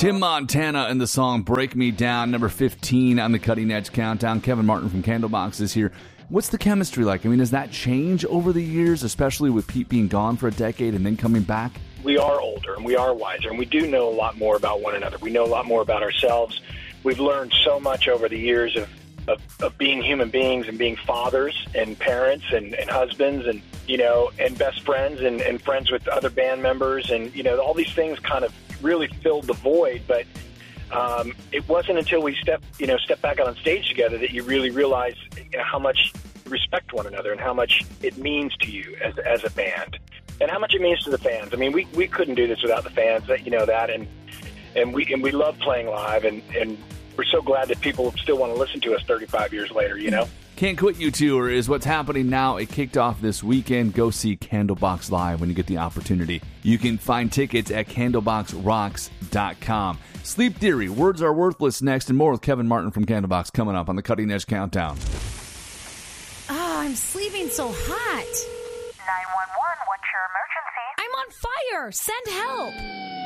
Tim Montana and the song Break Me Down, number 15 on the Cutting Edge Countdown. Kevin Martin from Candlebox is here. What's the chemistry like? I mean, does that change over the years, especially with Pete being gone for a decade and then coming back? We are older and we are wiser, and we do know a lot more about one another. We know a lot more about ourselves. We've learned so much over the years of being human beings and being fathers and parents and husbands and, and best friends and friends with other band members. And, all these things kind of really filled the void. But it wasn't until we stepped back on stage together that you really realize how much you respect one another and how much it means to you as a band and how much it means to the fans. I mean, we couldn't do this without the fans, and we love playing live, and we're so glad that people still want to listen to us 35 years later, Can't Quit You Tour is what's happening now. It kicked off this weekend. Go see Candlebox live when you get the opportunity. You can find tickets at candleboxrocks.com. Sleep Theory, Words Are Worthless next, and more with Kevin Martin from Candlebox coming up on the Cutting Edge Countdown. I'm sleeping so hot. 911, what's your emergency? I'm on fire. Send help.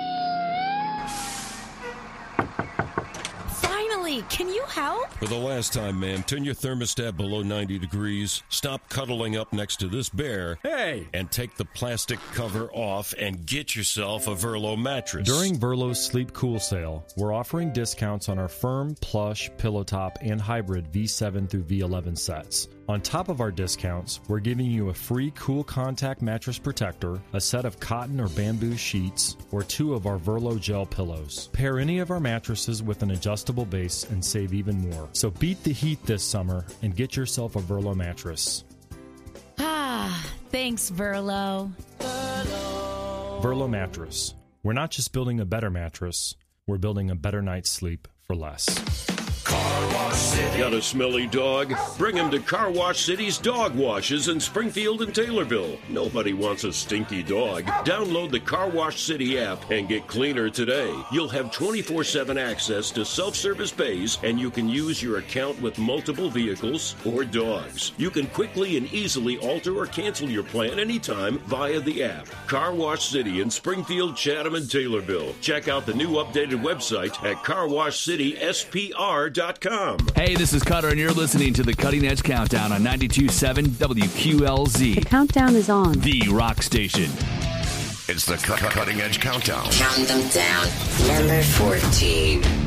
Finally, can you help? For the last time, ma'am, turn your thermostat below 90 degrees, stop cuddling up next to this bear, and take the plastic cover off and get yourself a Verlo mattress. During Verlo's Sleep Cool sale, we're offering discounts on our firm, plush, pillow top, and hybrid V7 through V11 sets. On top of our discounts, we're giving you a free Cool Contact mattress protector, a set of cotton or bamboo sheets, or 2 of our Verlo gel pillows. Pair any of our mattresses with an adjustable base and save even more. So beat the heat this summer and get yourself a Verlo mattress. Thanks, Verlo. Verlo mattress. We're not just building a better mattress, we're building a better night's sleep for less. Car Wash City. Got a smelly dog? Bring him to Car Wash City's dog washes in Springfield and Taylorville. Nobody wants a stinky dog. Download the Car Wash City app and get cleaner today. You'll have 24/7 access to self-service bays, and you can use your account with multiple vehicles or dogs. You can quickly and easily alter or cancel your plan anytime via the app. Car Wash City in Springfield, Chatham, and Taylorville. Check out the new updated website at carwashcityspr.com. Hey, this is Cutter, and you're listening to the Cutting Edge Countdown on 92.7 WQLZ. The countdown is on. The rock station. It's the Cutting Edge Countdown. Count them down. Number 14.